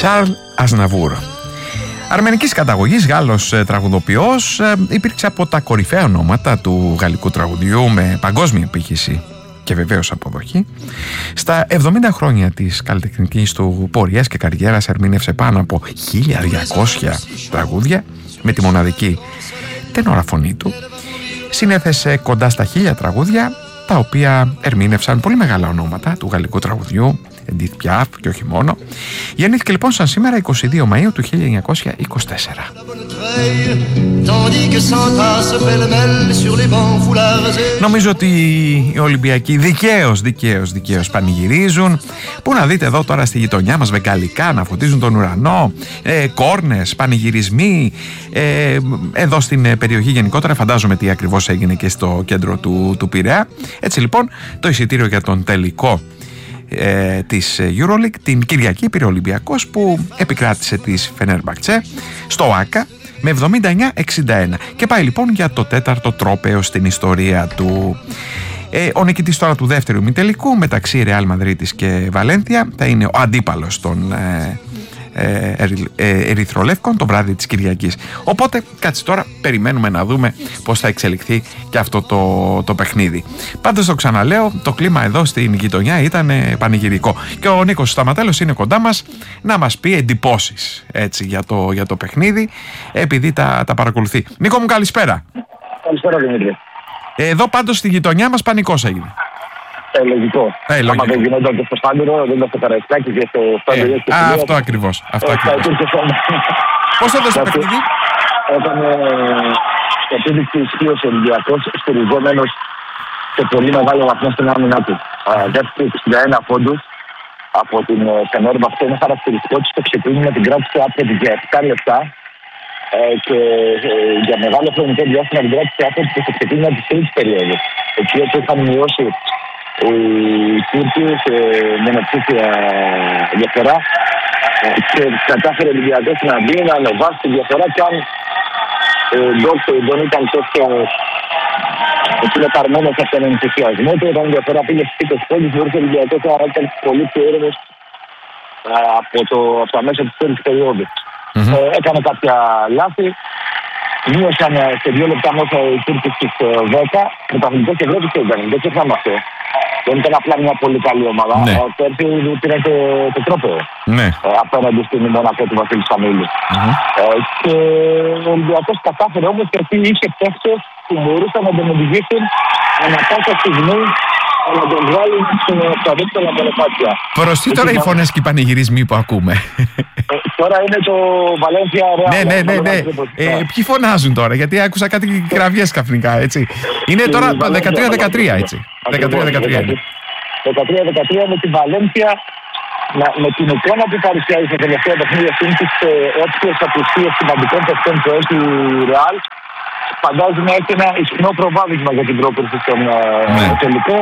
Σαρλ Αζναβούρ. Αρμενικής καταγωγής, Γάλλος τραγουδοποιός, υπήρξε από τα κορυφαία ονόματα του γαλλικού τραγουδιού με παγκόσμια απήχηση και βεβαίως αποδοχή. Στα 70 χρόνια της καλλιτεχνικής του πορείας και καριέρας ερμήνευσε πάνω από 1200 τραγούδια με τη μοναδική τενόρα φωνή του. Συνέθεσε κοντά στα 1000 τραγούδια, τα οποία ερμήνευσαν πολύ μεγάλα ονόματα του γαλλικού τραγουδιού, Edith Piaf και όχι μόνο. Γεννήθηκε λοιπόν σαν σήμερα 22 Μαΐου του 1924. Νομίζω ότι οι Ολυμπιακοί δικαίως πανηγυρίζουν. Πού να δείτε εδώ τώρα στη γειτονιά μας βεγγαλικά να φωτίζουν τον ουρανό, κόρνες, πανηγυρισμοί. Εδώ στην περιοχή γενικότερα φαντάζομαι τι ακριβώς έγινε και στο κέντρο του Πειραιά. Έτσι λοιπόν το εισιτήριο για τον τελικό της EuroLeague την Κυριακή πήρε ο Ολυμπιακός, που επικράτησε της Φενέρμπαχτσε στο Άκα με 79-61 και πάει λοιπόν για το 4ο τρόπαιο στην ιστορία του. Ο νικητής τώρα του δεύτερου ημιτελικού μεταξύ Ρεάλ Μαδρίτης και Βαλένθια θα είναι ο αντίπαλος των ερυθρολεύκων το βράδυ της Κυριακής. Οπότε κάτσε τώρα, περιμένουμε να δούμε πώς θα εξελιχθεί και αυτό το παιχνίδι. Πάντως το ξαναλέω, το κλίμα εδώ στην γειτονιά ήταν πανηγυρικό και ο Νίκος Σταματέλος είναι κοντά μας να μας πει εντυπώσεις έτσι, για το παιχνίδι, επειδή τα παρακολουθεί. Νίκο μου, καλησπέρα. Καλησπέρα Δημήτρη. Εδώ πάντως στη γειτονιά μας πανικός έγινε. Λογικό. Άμα δεν γινόταν και στο Στάντηρο, δεν ήταν στο Καραϊσκάκι και στο Στάντηρο. Αυτό ακριβώς. Πώς έδωσε το παιχνίδι? Έκανε επίδειξη ισχύος ο Ολυμπιακός, στηριζόμενος σε πολύ μεγάλο βαθμό στην άμυνά του. Δέχτηκε 61 πόντους από την Φενέρμπαχτσε. Είναι χαρακτηριστικό ότι στο ξεκίνημα την κράτησε άπλητη για 7 λεπτά και για μεγάλο χρονικό διάστημα την κράτησε άπλητη και στο ξεκίνημα της τρίτης περίοδου. Εκεί όπου είχαν μειώσει οι Τούρκοι σε μονοψήφια διαφορά και κατάφερε ο Ολυμπιακός να μπει, να ανεβάσει τη διαφορά, και αν δεν ήταν τόσο φιλεταρμένος από τον ενθουσιασμό του, όταν η διαφορά πήγε στις 20 πόντους, μπορούσε ο Ολυμπιακός να ήταν πολύ πιο ήρεμος από τα μέσα της πρώτης περίοδου. Έκανε κάποια λάθη, μείωσαν σε 2 λεπτά μέσα οι Τούρκοι στις 10, με τα αθλητικό και Ευρώπη ήταν. Δεν ξεχνάμε αυτό. Δεν ήταν απλά μια πολύ καλή ομάδα. Πέρσι πήρε το τρόπαιο απέναντι στην Μονακό του Βασίλη Σαμίλου. Και ο Ολυμπιακός κατάφερε όμως, γιατί είχε παίκτες που μπορούσαν να τον οδηγήσουν ανά πάσα στιγμή να τον βγάλουν στα δεύτερα μονοπάτια. Προς τι τώρα οι φωνές και οι πανηγυρισμοί που ακούμε? Τώρα είναι το Βαλένθια Ρεάλ. Ναι. Ποιοι φωνάζουν τώρα? Γιατί άκουσα κάτι κραυγές ξαφνικά, έτσι. Είναι τώρα 13-13, έτσι. 13-13 με τη Βαλένθια, με την εικόνα που παρουσιάζει στο τελευταίο παιχνίδι αυτήν τις όποιες απουσίες σημαντικών παιχτών που έχει η Ρεάλ, φαντάζομαι έχει ένα ισχυρό προβάδισμα για την πρόκριση στον τελικό.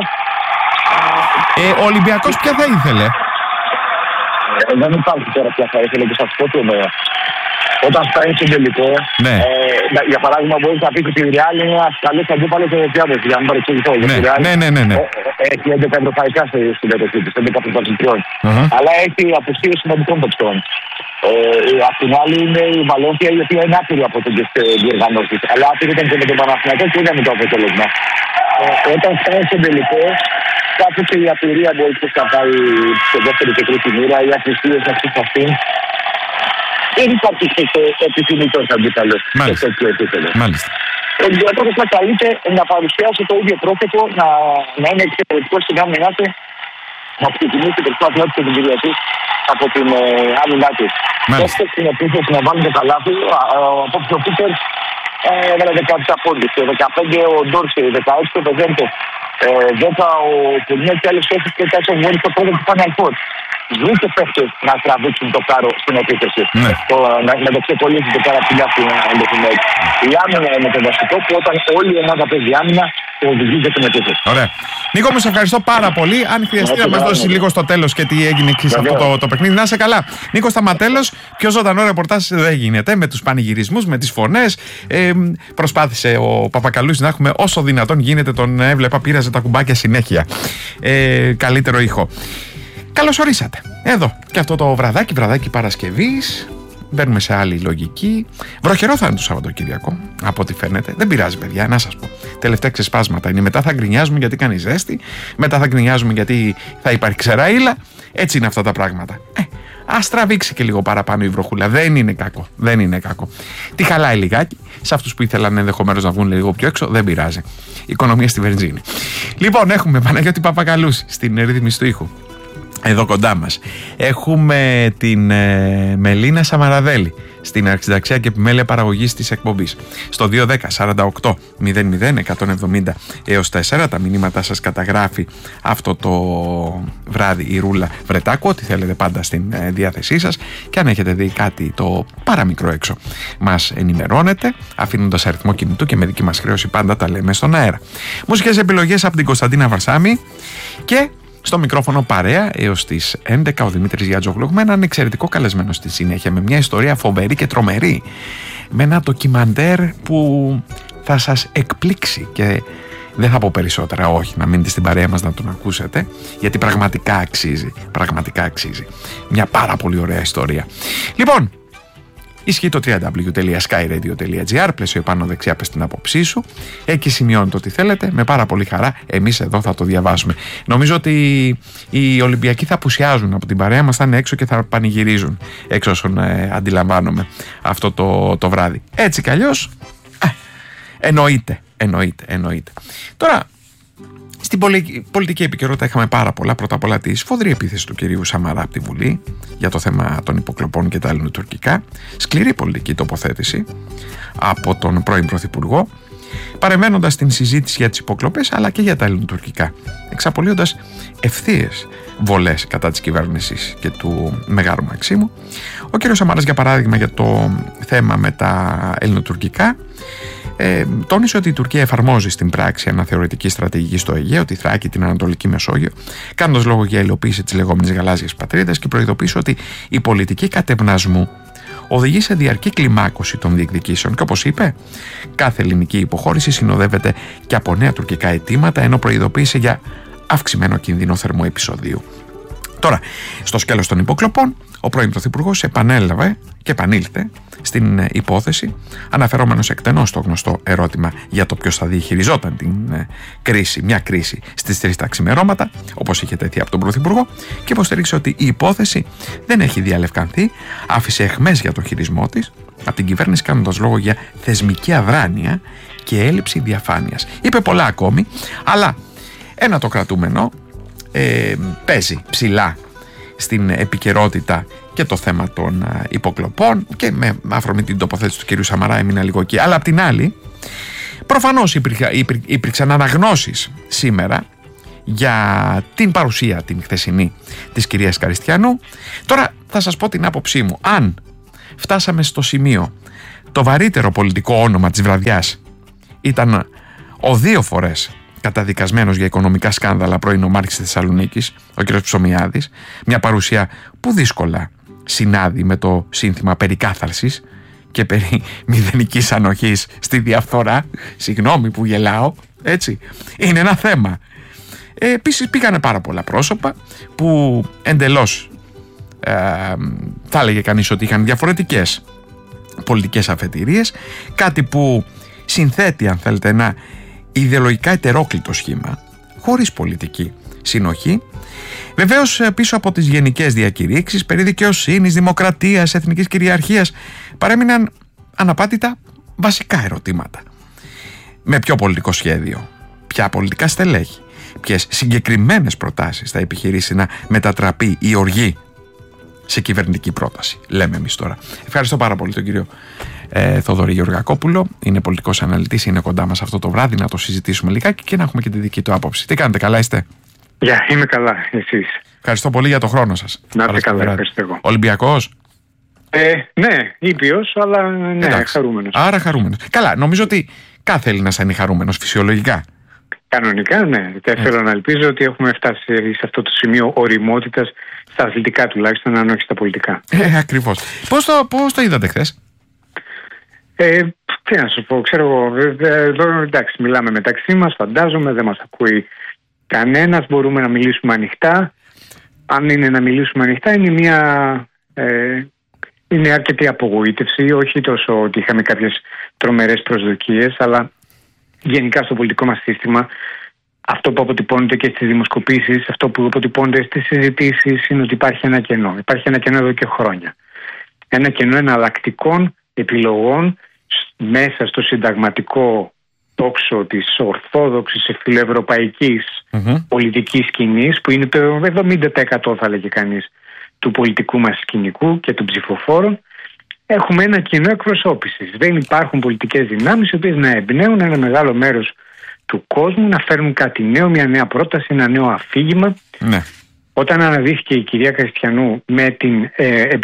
Ο Ολυμπιακός ποια θα ήθελε? Δεν υπάρχει τώρα ποια θα ήθελε, και σας πω τι εννοώ. Όταν φτάνει στον τελικό, για παράδειγμα, μπορεί να πει ότι η Ρεάλ είναι ένα καλό αντίπαλο του Ολυμπιακού, για να μην παρεξηγηθώ. Ναι. Έχει 11 ευρωπαϊκά στην κατοχή τη, 11 πρωταθλητριών. Αλλά έχει απουσίες σημαντικών παικτών. Απ' την άλλη είναι η Βαλένθια, η οποία είναι άπειρη από τις διοργανώσεις. Αλλά άπειρη ήταν και με τον Παναθηναϊκό και είδαμε το αποτέλεσμα. Όταν φτάνει στον τελικό, κάποτε η απειρία μπορεί να πάει σε δεύτερη και τρίτη μοίρα, οι απουσίες να ξεχαστούν. Δεν υπάρχει επιθυμητός αντίπαλος σε τέτοιο επίπεδο. Ο Ολυμπιακός θα καλείται να παρουσιάσει το ίδιο πρόσωπο, να είναι εξαιρετικός στην άμυνά του, να ξεκινήσει την προσπάθειά του την Κυριακή από την άμυνά του. Ώστε στην επίθεση να βάλουν το καλάθι, απόψε ο Πίτερ έβαλε 17 πόντους, 15 ο Ντόρση, 16 ο Πεζέντο, 10 ο Πενιέ και άλλες θέσεις και 4 ο Βόρης στο πόδι του Παναγιώτ. Βρήκε παίχτες να τραβήξουν το κάρο στην επίθεση. Να το ξεκολλήσει το καραπηλιά στην ενδεχομένη. Η άμυνα είναι το βασικό, που όταν όλη η ομάδα παίζει άμυνα, το οδηγεί και την επίθεση. Ωραία. Νίκο, μου σε ευχαριστώ πάρα πολύ. Αν χρειαστεί να μας δώσει λίγο στο τέλος και τι έγινε σε αυτό το παιχνίδι, να είσαι καλά. Νίκο Σταματέλος, πιο ζωντανό ρεπορτάζ δεν γίνεται, με τους πανηγυρισμούς, με τις φωνές. Προσπάθησε ο Παπακαλούης να έχουμε όσο δυνατόν γίνεται, τον έβλεπα, πήραζε τα κουμπάκια συνέχεια. Καλύτερο ήχο. Καλώς ορίσατε. Εδώ και αυτό το βραδάκι Παρασκευής. Μπαίνουμε σε άλλη λογική. Βροχερό θα είναι το Σαββατοκύριακο, από ό,τι φαίνεται. Δεν πειράζει, παιδιά, να σας πω. Τελευταία ξεσπάσματα είναι. Μετά θα γκρινιάζουμε γιατί κάνει ζέστη. Μετά θα γκρινιάζουμε γιατί θα υπάρχει ξεραΐλα. Έτσι είναι αυτά τα πράγματα. Ας τραβήξει και λίγο παραπάνω η βροχούλα. Δεν είναι κακό. Δεν είναι κακό. Τι χαλάει λιγάκι. Σε αυτούς που ήθελαν ενδεχομένως να βγουν λίγο πιο έξω, δεν πειράζει. Οικονομία στη βενζίνη. Λοιπόν, έχουμε Παναγιώτη Παπακαλούση στην ρύθμιση του ήχου. Εδώ κοντά μας. Έχουμε την Μελίνα Σαμαραδέλη στην αρχισυνταξία και επιμέλεια παραγωγής της εκπομπής. Στο 210-48-00-170 έως 4. Τα μηνύματά σας καταγράφει αυτό το βράδυ η Ρούλα Βρετάκου. Ό,τι θέλετε πάντα στην διάθεσή σας. Και αν έχετε δει κάτι το παραμικρό έξω, μας ενημερώνετε, αφήνοντας αριθμό κινητού και με δική μας χρέωση πάντα τα λέμε στον αέρα. Μουσικές επιλογές από την Κωνσταντίνα Βαρσάμι και στο μικρόφωνο παρέα έως τις 11 ο Δημήτρης Γιατζόγλου με έναν εξαιρετικό καλεσμένο στη συνέχεια, με μια ιστορία φοβερή και τρομερή, με ένα ντοκιμαντέρ που θα σας εκπλήξει και δεν θα πω περισσότερα, όχι, να μείνετε στην παρέα μας να τον ακούσετε, γιατί πραγματικά αξίζει μια πάρα πολύ ωραία ιστορία. Λοιπόν, ισχύει το www.skyradio.gr, πλαίσιο επάνω δεξιά πες την άποψή σου, εκεί σημειώνετε ό,τι θέλετε, με πάρα πολύ χαρά εμείς εδώ θα το διαβάσουμε. Νομίζω ότι οι Ολυμπιακοί θα απουσιάζουν από την παρέα μας, θα είναι έξω και θα πανηγυρίζουν, έξω όσον αντιλαμβάνομαι αυτό το βράδυ. Έτσι κι αλλιώς, εννοείται. Τώρα, στην πολιτική επικαιρότητα είχαμε πάρα πολλά. Πρώτα απ' όλα τη σφοδρή επίθεση του κυρίου Σαμαρά από τη Βουλή για το θέμα των υποκλοπών και τα ελληνοτουρκικά. Σκληρή πολιτική τοποθέτηση από τον πρώην Πρωθυπουργό, παρεμβαίνοντας την συζήτηση για τις υποκλοπές αλλά και για τα ελληνοτουρκικά, εξαπολύοντας ευθείες βολές κατά της κυβέρνησης και του Μεγάρου Μαξίμου. Ο κύριος Σαμαράς, για παράδειγμα, για το θέμα με τα ελληνοτουρκικά, τόνισε ότι η Τουρκία εφαρμόζει στην πράξη αναθεωρητική στρατηγική στο Αιγαίο, τη Θράκη, την Ανατολική Μεσόγειο, κάνοντας λόγο για υλοποίηση της λεγόμενης γαλάζιας πατρίδας, και προειδοποίησε ότι η πολιτική κατευνασμού οδηγεί σε διαρκή κλιμάκωση των διεκδικήσεων και, όπως είπε, κάθε ελληνική υποχώρηση συνοδεύεται και από νέα τουρκικά αιτήματα, ενώ προειδοποίησε για αυξημένο κίνδυνο θερμού επεισοδίου. Τώρα, στο σκέλος των υποκλοπών, ο πρώην Πρωθυπουργός επανέλαβε και επανήλθε στην υπόθεση, αναφερόμενος εκτενώς στο γνωστό ερώτημα για το ποιος θα διαχειριζόταν την κρίση, μια κρίση στις 3 τα ξημερώματα, όπως είχε τεθεί από τον Πρωθυπουργό, και υποστηρίξε ότι η υπόθεση δεν έχει διαλευκανθεί, άφησε αιχμές για τον χειρισμό της από την κυβέρνηση, κάνοντας λόγο για θεσμική αδράνεια και έλλειψη διαφάνειας. Είπε πολλά ακόμη, αλλά ένα το κρατούμενο παίζει ψηλά στην επικαιρότητα και το θέμα των υποκλοπών, και με αφορμή την τοποθέτηση του κυρίου Σαμαρά έμεινα λίγο εκεί. Αλλά απ' την άλλη, προφανώς υπήρξαν αναγνώσεις σήμερα για την παρουσία την χθεσινή της κυρίας Καριστιανού. Τώρα θα σας πω την άποψή μου. Αν φτάσαμε στο σημείο το βαρύτερο πολιτικό όνομα της βραδιάς ήταν ο 2 φορές καταδικασμένος για οικονομικά σκάνδαλα πρώην νομάρχης της Θεσσαλονίκης, ο κ. Ψωμιάδης, μια παρουσία που δύσκολα συνάδει με το σύνθημα περί κάθαρσης και περί μηδενικής ανοχής στη διαφθορά, συγγνώμη που γελάω, έτσι, είναι ένα θέμα. Επίσης πήγανε πάρα πολλά πρόσωπα που εντελώς θα έλεγε κανείς ότι είχαν διαφορετικές πολιτικές αφετηρίες, κάτι που συνθέτει, αν θέλετε, ένα ιδεολογικά ετερόκλητο σχήμα, χωρίς πολιτική συνοχή. Βεβαίως, πίσω από τις γενικές διακηρύξεις περί δικαιοσύνης, δημοκρατίας, εθνικής κυριαρχίας, παρέμειναν αναπάντητα βασικά ερωτήματα. Με ποιο πολιτικό σχέδιο, ποια πολιτικά στελέχη, ποιες συγκεκριμένες προτάσεις θα επιχειρήσει να μετατραπεί η οργή σε κυβερνητική πρόταση, λέμε εμείς τώρα. Ευχαριστώ πάρα πολύ τον κύριο Θοδωρή Γεωργακόπουλο, είναι πολιτικός αναλυτής, είναι κοντά μας αυτό το βράδυ, να το συζητήσουμε λιγάκι και να έχουμε και τη δική του άποψη. Τι κάνετε, καλά είστε? Είμαι καλά, εσείς? Ευχαριστώ πολύ για το χρόνο σας. Να είστε καλά, ευχαριστώ εγώ. Ολυμπιακός? Ναι, ήπιος, αλλά ναι, χαρούμενος. Άρα χαρούμενος. Καλά, νομίζω ότι κάθε Έλληνας θα είναι χαρούμενος φυσιολογικά. Κανονικά, ναι. Θέλω να ελπίζω ότι έχουμε φτάσει σε αυτό το σημείο οριμότητας, στα αθλητικά τουλάχιστον, αν όχι στα πολιτικά. Ακριβώς. Πώς το είδατε χθες? Τι να σου πω, ξέρω εγώ, εδώ εντάξει, μιλάμε μεταξύ μας, φαντάζομαι, δεν μας ακούει κανένας, μπορούμε να μιλήσουμε ανοιχτά. αν είναι να μιλήσουμε ανοιχτά, είναι αρκετή απογοήτευση. Όχι τόσο ότι είχαμε κάποιες τρομερές προσδοκίες, αλλά γενικά στο πολιτικό μας σύστημα αυτό που αποτυπώνεται και στις δημοσκοπήσεις, αυτό που αποτυπώνεται στις συζητήσεις, είναι ότι υπάρχει ένα κενό. Υπάρχει ένα κενό εδώ και χρόνια. Ένα κενό εναλλακτικών επιλογών μέσα στο συνταγματικό τόξο της ορθόδοξης φιλοευρωπαϊκής πολιτικής σκηνής, που είναι το 70% θα λέγει κανείς του πολιτικού μας σκηνικού και των ψηφοφόρων. Έχουμε ένα κενό εκπροσώπησης. Δεν υπάρχουν πολιτικές δυνάμεις οι οποίες να εμπνέουν ένα μεγάλο μέρος του κόσμου, να φέρνουν κάτι νέο, μια νέα πρόταση, ένα νέο αφήγημα. Ναι. Όταν αναδύθηκε η κυρία Κριστιανού με την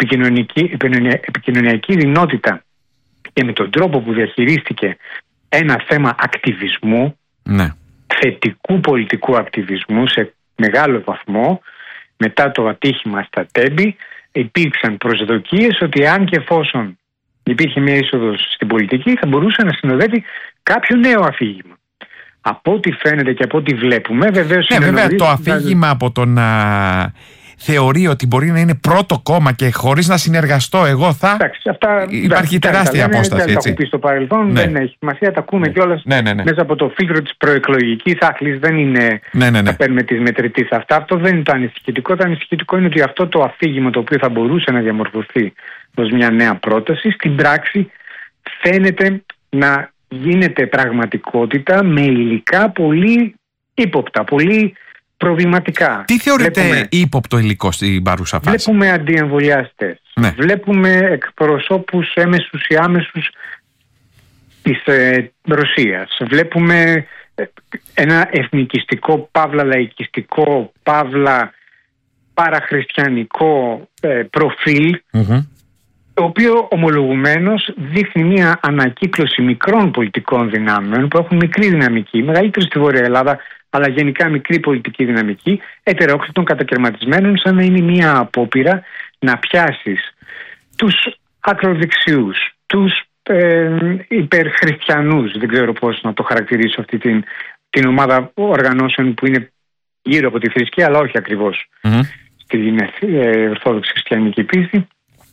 επικοινωνιακή δυνότητα και με τον τρόπο που διαχειρίστηκε ένα θέμα ακτιβισμού, ναι, θετικού πολιτικού ακτιβισμού σε μεγάλο βαθμό, μετά το ατύχημα στα Τέμπη, υπήρξαν προσδοκίες ότι αν και εφόσον υπήρχε μια είσοδος στην πολιτική, θα μπορούσε να συνοδεύει κάποιο νέο αφήγημα. Από ό,τι φαίνεται και από ό,τι βλέπουμε, βεβαίως... Ναι, βέβαια το αφήγημα από το να θεωρεί ότι μπορεί να είναι πρώτο κόμμα και χωρίς να συνεργαστώ εγώ θα... Εντάξει, αυτά, υπάρχει τεράστια απόσταση. Δεν τα έχω πει στο παρελθόν, δεν έχει σημασία, τα ακούμε κιόλας μέσα από το φίλτρο της προεκλογικής άχλης. Δεν είναι να παίρνουμε τις μετρητής αυτά. Αυτό δεν είναι το ανησυχητικό. Το ανησυχητικό είναι ότι αυτό το αφήγημα το οποίο θα μπορούσε να διαμορφωθεί ως μια νέα πρόταση, στην πράξη φαίνεται να γίνεται πραγματικότητα με υλικά πολύ ύποπτα, πολύ προβληματικά. Τι θεωρείτε ύποπτο υλικό στην παρούσα φάση? Βλέπουμε αντιεμβολιαστές. Ναι. Βλέπουμε εκπροσώπους έμεσους ή άμεσους της Ρωσίας. Βλέπουμε ένα εθνικιστικό, παύλα λαϊκιστικό, παύλα παραχριστιανικό προφίλ, το οποίο ομολογουμένως δείχνει μια ανακύκλωση μικρών πολιτικών δυνάμεων που έχουν μικρή δυναμική, μεγαλύτερη στη Βόρεια Ελλάδα, αλλά γενικά μικρή πολιτική δυναμική, ετερόκλητων, κατακαιρματισμένων, σαν να είναι μια απόπειρα να πιάσεις τους ακροδεξιούς, τους υπερχριστιανούς, δεν ξέρω πώς να το χαρακτηρίσω αυτή την ομάδα οργανώσεων που είναι γύρω από τη θρησκεία, αλλά όχι ακριβώς στην ορθόδοξη χριστιανική πίστη,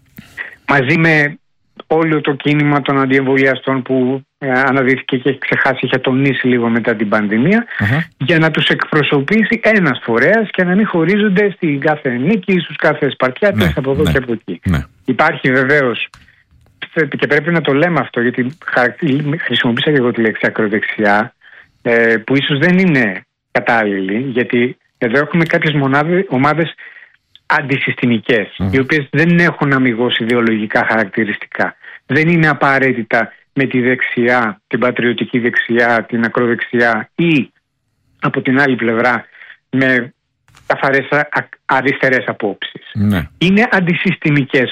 μαζί με όλο το κίνημα των αντιεμβολιαστών που αναδύθηκε και έχει ξεχάσει, είχε τονίσει λίγο μετά την πανδημία, για να τους εκπροσωπήσει ένας φορέας και να μην χωρίζονται στην κάθε νίκη, στους κάθε σπαρτιάτες από εδώ και από εκεί. Υπάρχει βεβαίως, και πρέπει να το λέμε αυτό, γιατί χρησιμοποίησα και εγώ τη λέξη ακροδεξιά, που ίσως δεν είναι κατάλληλη, γιατί εδώ έχουμε κάποιες ομάδες αντισυστημικές, οι οποίες δεν έχουν αμιγώς ιδεολογικά χαρακτηριστικά. Δεν είναι απαραίτητα με τη δεξιά, την πατριωτική δεξιά, την ακροδεξιά ή από την άλλη πλευρά με καθαρές αριστερές απόψεις. Ναι. Είναι αντισυστημικές,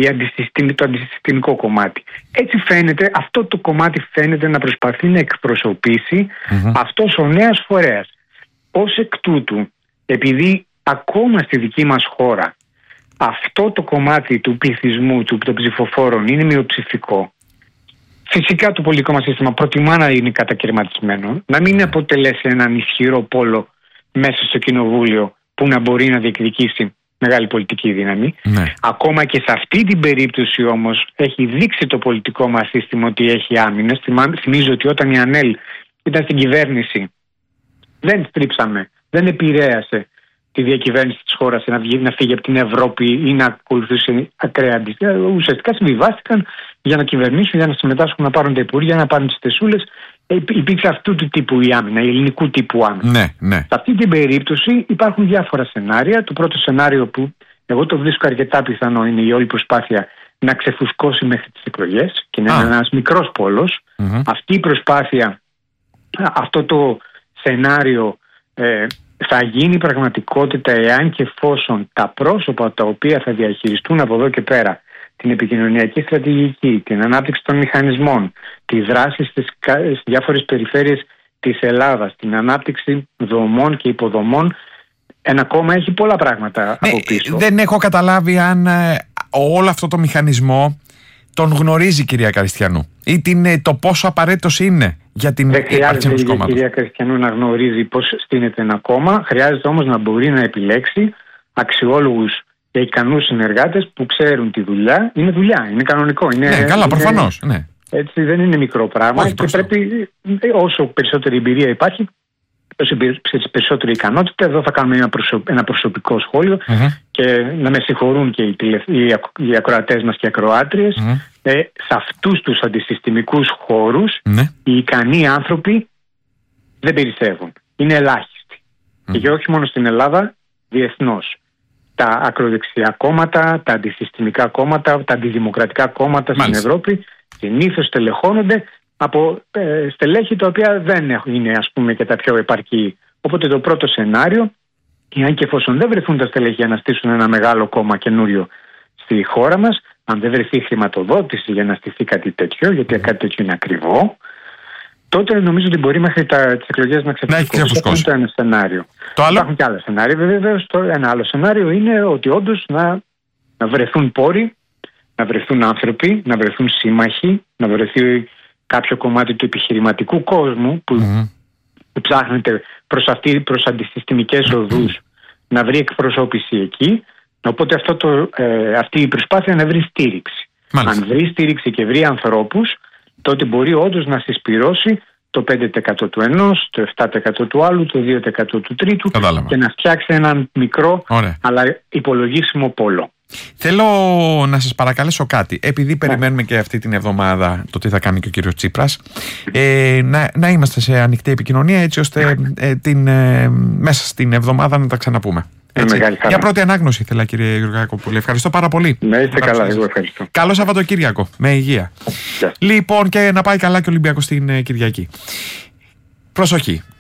το αντισυστημικό κομμάτι. Έτσι φαίνεται, αυτό το κομμάτι φαίνεται να προσπαθεί να εκπροσωπήσει αυτός ο νέος φορέας. Ως εκ τούτου, επειδή ακόμα στη δική μας χώρα αυτό το κομμάτι του πληθυσμού, των ψηφοφόρων είναι μειοψηφικό, φυσικά το πολιτικό μας σύστημα προτιμά να είναι κατακαιρματισμένο, να μην αποτελέσει έναν ισχυρό πόλο μέσα στο κοινοβούλιο που να μπορεί να διεκδικήσει μεγάλη πολιτική δύναμη. Ακόμα και σε αυτή την περίπτωση όμως έχει δείξει το πολιτικό μας σύστημα ότι έχει άμυνες. Θυμίζω ότι όταν η ΑΝΕΛ ήταν στην κυβέρνηση δεν στρίψαμε, δεν επηρέασε τη διακυβέρνηση της χώρας να φύγει από την Ευρώπη ή να ακολουθήσει ακραία αντίστοιχα. Ουσιαστικά συμβιβάστηκαν για να κυβερνήσουν, για να συμμετάσχουν, να πάρουν τα υπουργεία, να πάρουν τις θεσούλες. Υπήρξε αυτού του τύπου η άμυνα, η ελληνικού τύπου άμυνα. Σε αυτή την περίπτωση υπάρχουν διάφορα σενάρια. Το πρώτο σενάριο που εγώ το βρίσκω αρκετά πιθανό είναι η όλη προσπάθεια να ξεφουσκώσει μέχρι τις εκλογές και να είναι ένας μικρός πόλος. Αυτή η προσπάθεια, αυτό το σενάριο θα γίνει πραγματικότητα εάν και εφόσον τα πρόσωπα τα οποία θα διαχειριστούν από εδώ και πέρα την επικοινωνιακή στρατηγική, την ανάπτυξη των μηχανισμών, τη δράση στις διάφορες περιφέρειες της Ελλάδας, την ανάπτυξη δομών και υποδομών, ένα κόμμα έχει πολλά πράγματα από πίσω. Δεν έχω καταλάβει αν όλο αυτό το μηχανισμό τον γνωρίζει η κυρία Κριστιανού ή το πόσο απαραίτητος είναι για την ύπαρξη ενός κόμματος. Η κυρία Κριστιανού να γνωρίζει πώς στείνεται ένα κόμμα, χρειάζεται όμως να μπορεί να επιλέξει αξιόλογους και ικανούς συνεργάτες που ξέρουν τη δουλειά. Είναι δουλειά, είναι κανονικό. Καλά, προφανώς. Ναι. Έτσι, δεν είναι μικρό πράγμα. Όχι, και πρέπει, όσο περισσότερη εμπειρία υπάρχει, όσο περισσότερη ικανότητα, εδώ θα κάνουμε ένα προσωπικό σχόλιο και να με συγχωρούν και οι ακροατές μας και οι ακροάτριες. Σε αυτούς τους αντισυστημικούς χώρους οι ικανοί άνθρωποι δεν περισσεύουν. Είναι ελάχιστοι. Και όχι μόνο στην Ελλάδα, διεθνώς. Τα ακροδεξιά κόμματα, τα αντισυστημικά κόμματα, τα αντιδημοκρατικά κόμματα στην Ευρώπη συνήθως τελεχώνονται από στελέχη τα οποία δεν είναι, ας πούμε, και τα πιο επαρκή. Οπότε το πρώτο σενάριο, αν και εφόσον δεν βρεθούν τα στελέχη για να στήσουν ένα μεγάλο κόμμα καινούριο στη χώρα μας, αν δεν βρεθεί χρηματοδότηση για να στηθεί κάτι τέτοιο, γιατί κάτι τέτοιο είναι ακριβό, τότε νομίζω ότι μπορεί μέχρι τις εκλογές να ξεφουσκώσει. Αυτό είναι το ένα σενάριο. Υπάρχουν και άλλα σενάρια. Βεβαίως, ένα άλλο σενάριο είναι ότι όντως να βρεθούν πόροι, να βρεθούν άνθρωποι, να βρεθούν σύμμαχοι, να βρεθεί κάποιο κομμάτι του επιχειρηματικού κόσμου που ψάχνεται προς αντισυστημικές οδούς να βρει εκπροσώπηση εκεί. Οπότε αυτή η προσπάθεια να βρει στήριξη. Αν βρει στήριξη και βρει ανθρώπους, τότε μπορεί όντως να συσπυρώσει το 5% του ενός, το 7% του άλλου, το 2% του τρίτου και να φτιάξει έναν μικρό αλλά υπολογίσιμο πόλο. Θέλω να σας παρακαλέσω κάτι, επειδή περιμένουμε και αυτή την εβδομάδα το τι θα κάνει και ο κύριος Τσίπρας, να είμαστε σε ανοιχτή επικοινωνία, έτσι ώστε μέσα στην εβδομάδα να τα ξαναπούμε. Για πρώτη ανάγνωση ήθελα, κύριε Γεωργακόπουλε. Ευχαριστώ πάρα πολύ. Να είστε καλά, εγώ ευχαριστώ. Καλό Σαββατοκύριακο, με υγεία. Λοιπόν, και να πάει καλά και ο Ολυμπιακός την Κυριακή. Προσοχή.